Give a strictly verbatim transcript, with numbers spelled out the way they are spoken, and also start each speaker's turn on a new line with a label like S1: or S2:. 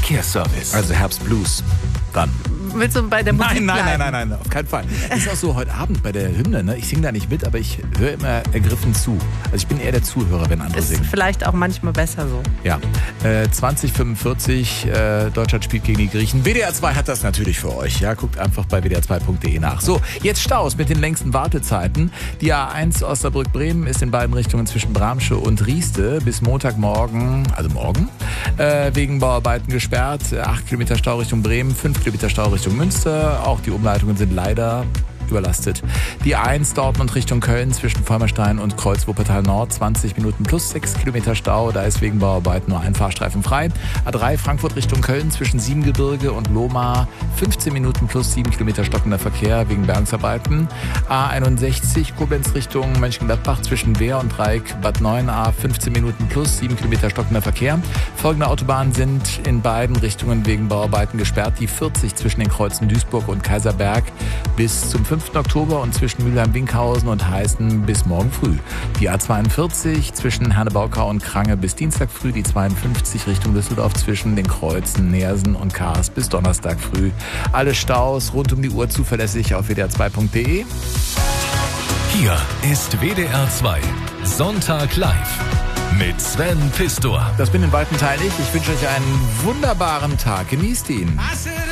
S1: Verkehrsservice.
S2: Also Herbstblues. Dann.
S3: Willst du bei der Musik
S2: Nein, nein,
S3: bleiben?
S2: nein, nein, nein, auf keinen Fall. Das ist auch so heute Abend bei der Hymne, ne? Ich singe da nicht mit, aber ich höre immer ergriffen zu. Also ich bin eher der Zuhörer, wenn andere
S3: Ist
S2: singen.
S3: vielleicht auch manchmal besser so.
S2: Ja, äh, zwanzig fünfundvierzig, äh, Deutschland spielt gegen die Griechen. W D R zwei hat das natürlich für euch. Ja, guckt einfach bei w d r zwei punkt d e nach. So, jetzt Staus mit den längsten Wartezeiten. Die A eins Osnabrück-Bremen ist in beiden Richtungen zwischen Bramsche und Rieste bis Montagmorgen, also morgen, äh, wegen Bauarbeiten gesperrt. acht Kilometer Stau Richtung Bremen, fünf Kilometer Stau Richtung Münster. Auch die Umleitungen sind leider überlastet. Die A eins Dortmund Richtung Köln zwischen Vollmerstein und Kreuz-Wuppertal Nord, zwanzig Minuten plus sechs Kilometer Stau. Da ist wegen Bauarbeiten nur ein Fahrstreifen frei. A drei Frankfurt Richtung Köln zwischen Siebengebirge und Lohmar, fünfzehn Minuten plus sieben Kilometer stockender Verkehr wegen Bergungsarbeiten. A einundsechzig Koblenz Richtung Mönchengladbach zwischen Wehr und Dreieck Bad Neuenahr, fünfzehn Minuten plus sieben Kilometer stockender Verkehr. Folgende Autobahnen sind in beiden Richtungen wegen Bauarbeiten gesperrt. Die vierzig zwischen den Kreuzen Duisburg und Kaiserberg bis zum fünften Oktober und zwischen Mülheim-Winkhausen und Heißen bis morgen früh. Die A zweiundvierzig zwischen Hernebaukau und Krange bis Dienstag früh. Die zweiundfünfzig Richtung Düsseldorf zwischen den Kreuzen Neersen und Kaas bis Donnerstag früh. Alle Staus rund um die Uhr zuverlässig auf w d r zwei punkt d e.
S1: Hier ist W D R zwei Sonntag live mit Sven Pistor.
S2: Das bin in weiten Teilen ich. Ich wünsche euch einen wunderbaren Tag. Genießt ihn.